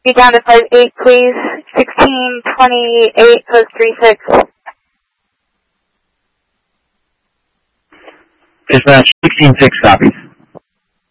Be down to flight 8, please. 1628, post 36. Dispatch, 16-6 copies.